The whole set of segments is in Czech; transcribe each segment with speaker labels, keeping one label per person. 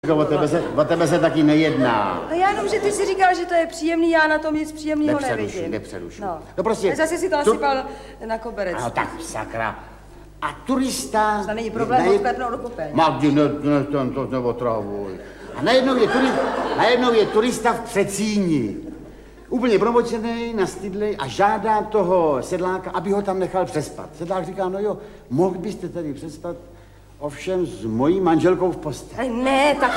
Speaker 1: O tebe se taky nejedná.
Speaker 2: No já jenom, že ty si říkal, že to je příjemný, já na tom nic příjemného nevidím.
Speaker 1: Nepřerušu.
Speaker 2: No prostě... Zase si to nasypal na koberec.
Speaker 1: No tak sakra. A turista...
Speaker 2: To není problém, odklepnout do kopeň.
Speaker 1: Magdi, to neotravuj. A najednou je turista v Přecíni. Úplně promočený, nastydlej a žádá toho sedláka, aby ho tam nechal přespat. Sedlák říká, no jo, mohl byste tady přespat, ovšem s mojí manželkou v posteli.
Speaker 2: Ne, tak...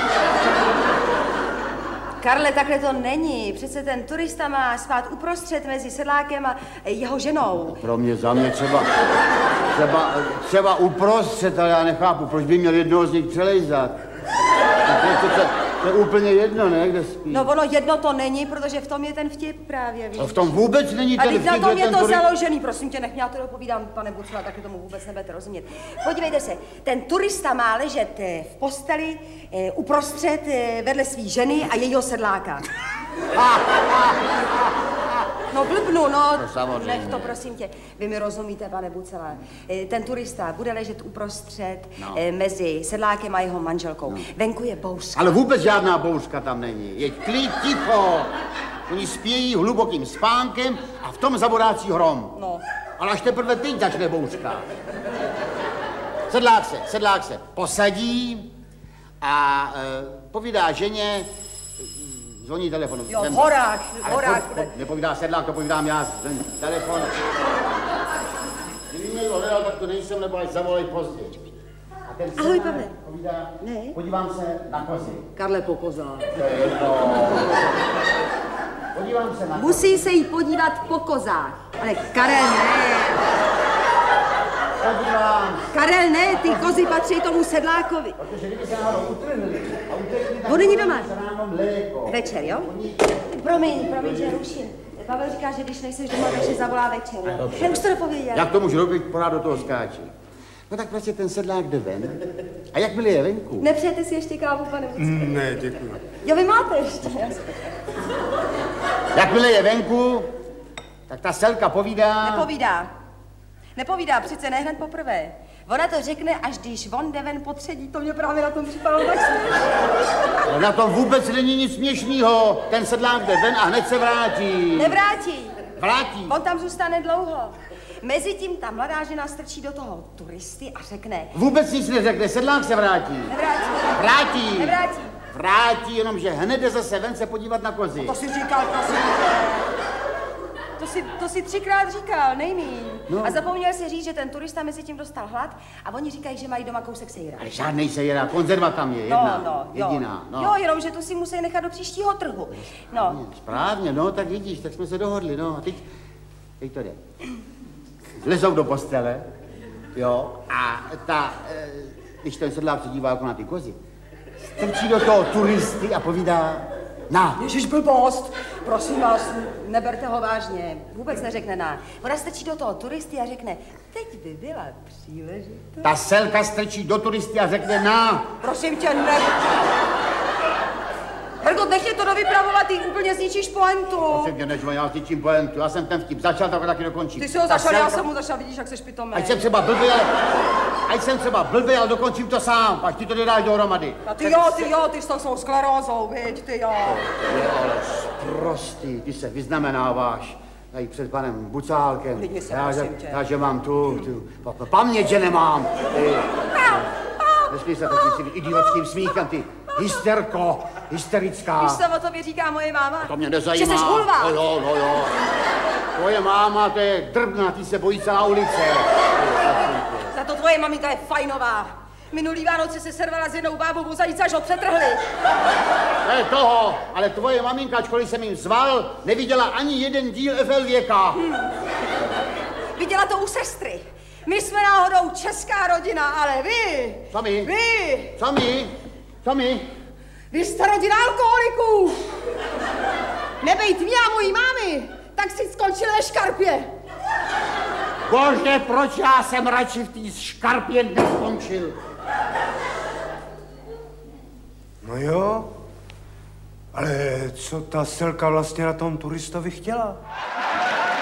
Speaker 2: Karle, takhle to není. Přece ten turista má spát uprostřed mezi sedlákem a jeho ženou.
Speaker 1: Pro mě, za mě třeba uprostřed, ale já nechápu, proč by měl jednoho z nich přelejzat. To je úplně jedno, ne, kde spí.
Speaker 2: No ono jedno to není, protože v tom je ten vtip právě, víš.
Speaker 1: A v tom vůbec není ten vtip.
Speaker 2: A na tom je to založený, prosím tě, nech mě, já to dopovídám, pane Bucela, taky tomu vůbec nebudete rozumět. Podívejte se, ten turista má ležet v posteli uprostřed vedle svý ženy a jejího sedláka. No blbnu, no nech to, prosím tě. Vy mi rozumíte, pane Bucela. Ten turista bude ležet uprostřed mezi sedlákem a jeho manželkou. No. Venku je bouřka.
Speaker 1: Ale vůbec žádná bouřka tam není. Je klid, ticho. Oni spějí hlubokým spánkem a v tom zaborácí hrom.
Speaker 2: No.
Speaker 1: Ale až teprve teď začne bouřka. Sedlák se posadí a povídá ženě, zvoní telefonu.
Speaker 2: Jo, v horách.
Speaker 1: Nepovídá sedlák, to povídám já. Telefon. Kdyby mě hledal, tak to nejsem, nebo až zavolej později. A ten
Speaker 2: ahoj, Pavle.
Speaker 1: Povídá, podívám se na kozy.
Speaker 2: Karle, po kozách.
Speaker 1: To je jedno. Podívám se na kozy.
Speaker 2: Musí se jí podívat po kozách. Ale Karel, ne. Karel, ne, ty kozy patří tomu sedlákovi.
Speaker 1: Protože kdyby se náhodou utrhli a utekli, tak
Speaker 2: on není doma.
Speaker 1: Večer,
Speaker 2: jo? Promiň, že ruším. Pavel říká, že když nejseš doma, takže zavolá večer, jo? Já už to dopověděl.
Speaker 1: Jak to můžu robit, pořád do toho skáče. No tak prostě ten sedlák jde ven. A jakmile je venku?
Speaker 2: Nepřejete si ještě kávu, pane Bucela?
Speaker 3: Ne, děkuji.
Speaker 2: Jo, vy máte ještě.
Speaker 1: Jakmile je venku, tak ta selka povídá...
Speaker 2: Nepovídá, přece ne hned poprvé. Ona to řekne, až když on jde ven potředí, to mě právě na tom připadalo tak směšný.
Speaker 1: Na tom vůbec není nic směšného. Ten sedlák jde ven a hned se vrátí.
Speaker 2: Vrátí.
Speaker 1: On
Speaker 2: tam zůstane dlouho. Mezitím ta mladá žena strčí do toho turisty a řekne...
Speaker 1: Vůbec nic neřekne, sedlák se vrátí. Vrátí, jenomže hned jde zase ven se podívat na kozy.
Speaker 2: No to si říkal, prosím. To si 3krát říkal, nejmíň. No. A zapomněl si říct, že ten turista mezi tím dostal hlad a oni říkají, že mají doma kousek sejra.
Speaker 1: Ale žádnej sejra, konzerva tam je, jediná.
Speaker 2: Jo, jenom, že tu si musí nechat do příštího trhu. No.
Speaker 1: Správně, no, tak vidíš, tak jsme se dohodli, no. A teď to jde. Lezou do postele, jo, a když ten sedlák se dívá jako na ty kozy, strčí do toho turisty a povídá, na.
Speaker 2: Ježiš, blbost, prosím vás, neberte ho vážně, vůbec neřekne na. Ona strčí do toho turisty a řekne, teď by byla příležitost.
Speaker 1: Ta selka strčí do turisty a řekne, na.
Speaker 2: Prosím tě, ne. Hergot, nech je to dovypravovat, ty úplně zničíš pointu.
Speaker 1: Prosím tě, nežmo, já zničím pointu, já jsem ten vtip začal, tak ho taky dokončím.
Speaker 2: Ty jsi ho začal, já jsem mu začal, vidíš, jak seš pitomej.
Speaker 1: Ať jsem třeba blbý, ale dokončím to sám, až ty to nedáš dohromady.
Speaker 2: A ty jo, ty s tou sklerózou, viď, ty jo.
Speaker 1: Ale prostý, ty se vyznamenáváš tady před panem Bucálkem.
Speaker 2: Lidi se, prosím tě.
Speaker 1: Já, že mám tu paměť, že nemám. Nesmí se takovým idiotským smíchem, ty hysterická.
Speaker 2: Víš, co o tobě říká moje máma?
Speaker 1: To mě nezajímá.
Speaker 2: Že jsi hulvát.
Speaker 1: Jo. Tvoje máma, to je drbná, ty se bojí celá ulice.
Speaker 2: Za to tvoje maminka je fajnová. Minulý Vánoce se servala s jednou bábou u zajíce, až ho přetrhli.
Speaker 1: Ne toho, ale tvoje maminka, ačkoliv jsem jim zval, neviděla ani jeden díl FL Věka.
Speaker 2: Viděla to u sestry. My jsme náhodou česká rodina, ale vy...
Speaker 1: Co my?
Speaker 2: Vy!
Speaker 1: Co my?
Speaker 2: Vy jste rodina alkoholiků. Nebejt mě a mojí mámy, tak si skončil ve škarpě.
Speaker 1: Bože, proč já jsem radši v té škarpě neskončil?
Speaker 3: No jo, ale co ta selka vlastně na tom turistovi chtěla?